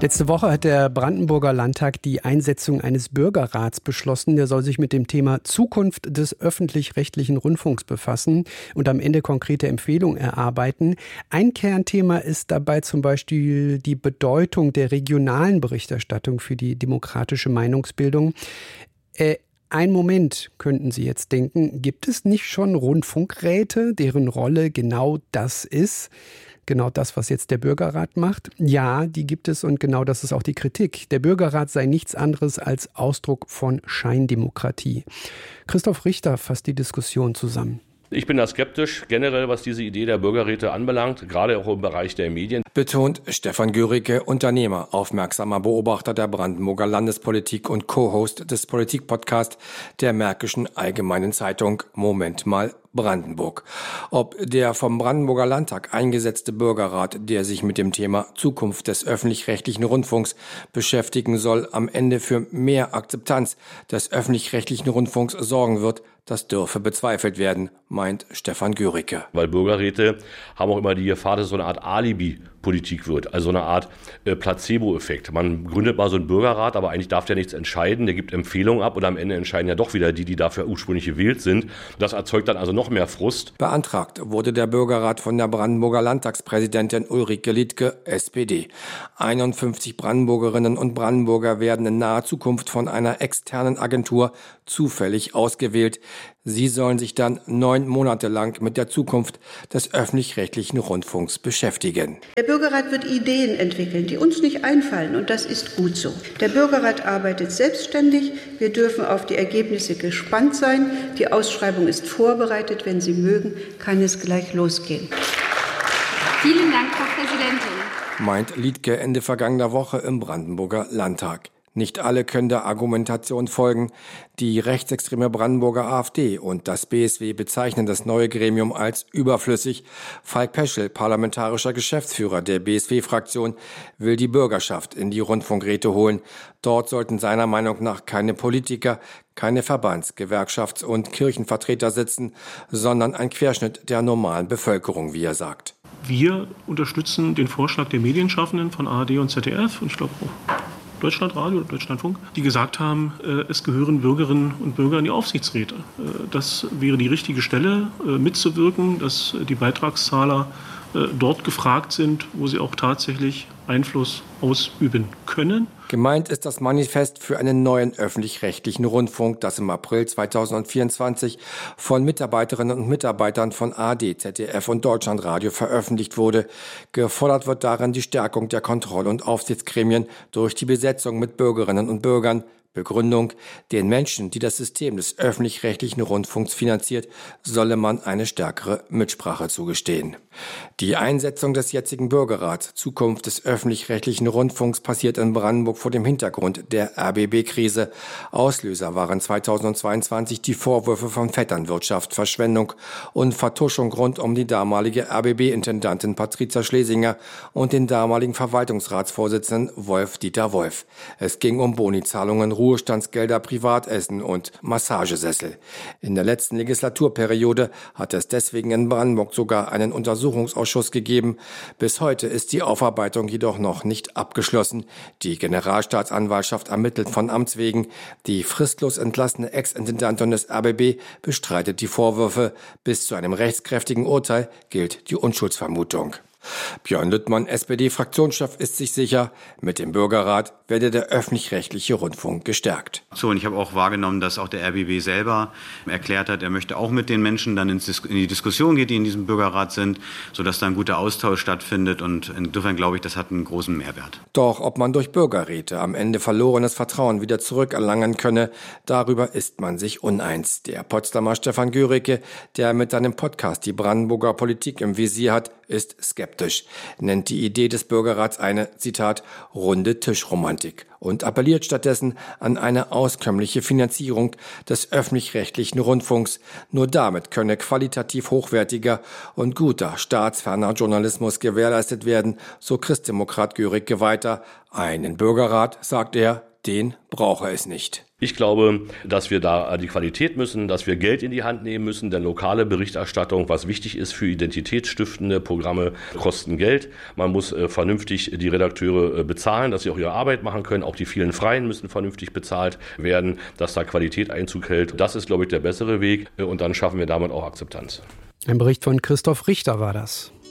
Letzte Woche hat der Brandenburger Landtag die Einsetzung eines Bürgerrats beschlossen. Der soll sich mit dem Thema Zukunft des öffentlich-rechtlichen Rundfunks befassen und am Ende konkrete Empfehlungen erarbeiten. Ein Kernthema ist dabei zum Beispiel die Bedeutung der regionalen Berichterstattung für die demokratische Meinungsbildung. Ein Moment, könnten Sie jetzt denken, gibt es nicht schon Rundfunkräte, deren Rolle genau das ist? Genau das, was jetzt der Bürgerrat macht? Ja, die gibt es und genau das ist auch die Kritik. Der Bürgerrat sei nichts anderes als Ausdruck von Scheindemokratie. Christoph Richter fasst die Diskussion zusammen. Ich bin da skeptisch, generell was diese Idee der Bürgerräte anbelangt, gerade auch im Bereich der Medien. Betont Stefan Göricke, Unternehmer, aufmerksamer Beobachter der Brandenburger Landespolitik und Co-Host des Politikpodcasts der Märkischen Allgemeinen Zeitung Moment mal Brandenburg. Ob der vom Brandenburger Landtag eingesetzte Bürgerrat, der sich mit dem Thema Zukunft des öffentlich-rechtlichen Rundfunks beschäftigen soll, am Ende für mehr Akzeptanz des öffentlich-rechtlichen Rundfunks sorgen wird, das dürfe bezweifelt werden, meint Stefan Göricke. Weil Bürgerräte haben auch immer die Gefahr, dass es so eine Art Alibi-Politik wird, also eine Art Placebo-Effekt. Man gründet mal so einen Bürgerrat, aber eigentlich darf der nichts entscheiden, der gibt Empfehlungen ab und am Ende entscheiden ja doch wieder die dafür ursprünglich gewählt sind. Das erzeugt dann also noch mehr Frust. Beantragt wurde der Bürgerrat von der Brandenburger Landtagspräsidentin Ulrike Liedtke, SPD. 51 Brandenburgerinnen und Brandenburger werden in naher Zukunft von einer externen Agentur zufällig ausgewählt. Sie sollen sich dann 9 Monate lang mit der Zukunft des öffentlich-rechtlichen Rundfunks beschäftigen. Der Bürgerrat wird Ideen entwickeln, die uns nicht einfallen, und das ist gut so. Der Bürgerrat arbeitet selbstständig. Wir dürfen auf die Ergebnisse gespannt sein. Die Ausschreibung ist vorbereitet. Wenn Sie mögen, kann es gleich losgehen. Vielen Dank, Frau Präsidentin. Meint Liedtke Ende vergangener Woche im Brandenburger Landtag. Nicht alle können der Argumentation folgen. Die rechtsextreme Brandenburger AfD und das BSW bezeichnen das neue Gremium als überflüssig. Falk Peschel, parlamentarischer Geschäftsführer der BSW-Fraktion, will die Bürgerschaft in die Rundfunkräte holen. Dort sollten seiner Meinung nach keine Politiker, keine Verbands-, Gewerkschafts- und Kirchenvertreter sitzen, sondern ein Querschnitt der normalen Bevölkerung, wie er sagt. Wir unterstützen den Vorschlag der Medienschaffenden von ARD und ZDF und ich glaube auch Deutschlandradio oder Deutschlandfunk, die gesagt haben, es gehören Bürgerinnen und Bürger in die Aufsichtsräte. Das wäre die richtige Stelle, mitzuwirken, dass die Beitragszahler dort gefragt sind, wo sie auch tatsächlich Einfluss ausüben können. Gemeint ist das Manifest für einen neuen öffentlich-rechtlichen Rundfunk, das im April 2024 von Mitarbeiterinnen und Mitarbeitern von ARD, ZDF und Deutschlandradio veröffentlicht wurde. Gefordert wird darin die Stärkung der Kontroll- und Aufsichtsgremien durch die Besetzung mit Bürgerinnen und Bürgern. Begründung: Den Menschen, die das System des öffentlich-rechtlichen Rundfunks finanziert, solle man eine stärkere Mitsprache zugestehen. Die Einsetzung des jetzigen Bürgerrats Zukunft des öffentlich-rechtlichen Rundfunks passiert in Brandenburg vor dem Hintergrund der RBB-Krise. Auslöser waren 2022 die Vorwürfe von Vetternwirtschaft, Verschwendung und Vertuschung rund um die damalige RBB-Intendantin Patricia Schlesinger und den damaligen Verwaltungsratsvorsitzenden Wolf-Dieter Wolf. Es ging um Bonizahlungen, Ruhestandsgelder, Privatessen und Massagesessel. In der letzten Legislaturperiode hat es deswegen in Brandenburg sogar einen Untersuchungsausschuss gegeben. Bis heute ist die Aufarbeitung jedoch noch nicht abgeschlossen. Die Generalstaatsanwaltschaft ermittelt von Amts wegen. Die fristlos entlassene Ex-Intendantin des RBB bestreitet die Vorwürfe. Bis zu einem rechtskräftigen Urteil gilt die Unschuldsvermutung. Björn Lüttmann, SPD-Fraktionschef, ist sich sicher, mit dem Bürgerrat werde der öffentlich-rechtliche Rundfunk gestärkt. So, und ich habe auch wahrgenommen, dass auch der RBB selber erklärt hat, er möchte auch mit den Menschen dann in die Diskussion gehen, die in diesem Bürgerrat sind, sodass da ein guter Austausch stattfindet. Und insofern glaube ich, das hat einen großen Mehrwert. Doch ob man durch Bürgerräte am Ende verlorenes Vertrauen wieder zurückerlangen könne, darüber ist man sich uneins. Der Potsdamer Stefan Göricke, der mit seinem Podcast die Brandenburger Politik im Visier hat, ist skeptisch, nennt die Idee des Bürgerrats eine, Zitat, runde Tischromantik und appelliert stattdessen an eine auskömmliche Finanzierung des öffentlich-rechtlichen Rundfunks. Nur damit könne qualitativ hochwertiger und guter staatsferner Journalismus gewährleistet werden, so Christdemokrat Göricke weiter. Einen Bürgerrat, sagt er, den brauche es nicht. Ich glaube, dass wir da an die Qualität müssen, dass wir Geld in die Hand nehmen müssen, denn lokale Berichterstattung, was wichtig ist für identitätsstiftende Programme, kosten Geld. Man muss vernünftig die Redakteure bezahlen, dass sie auch ihre Arbeit machen können. Auch die vielen Freien müssen vernünftig bezahlt werden, dass da Qualität Einzug hält. Das ist, glaube ich, der bessere Weg und dann schaffen wir damit auch Akzeptanz. Ein Bericht von Christoph Richter war das.